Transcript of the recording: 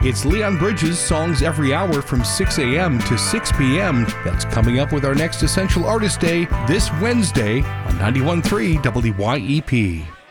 It's Leon Bridges' Songs Every Hour from 6 a.m. to 6 p.m. That's coming up with our next Essential Artist Day this Wednesday on 91.3 WYEP.